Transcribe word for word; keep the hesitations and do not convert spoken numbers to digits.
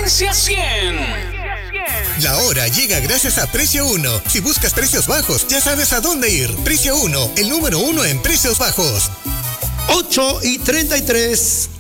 Frecuencia cien. La hora llega gracias a Precio uno. Si buscas precios bajos, ya sabes a dónde ir. Precio uno, el número uno en precios bajos. ocho y treinta y tres.